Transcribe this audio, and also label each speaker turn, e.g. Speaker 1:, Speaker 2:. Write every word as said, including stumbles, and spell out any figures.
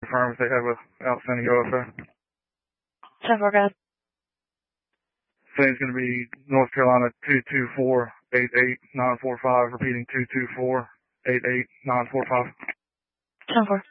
Speaker 1: Confirm if they have a outstanding O F A.
Speaker 2: ten four, guys.
Speaker 1: Saying it's going to be North Carolina two two four eight eight nine four five, repeating two two four eight eight nine four five.
Speaker 2: ten four.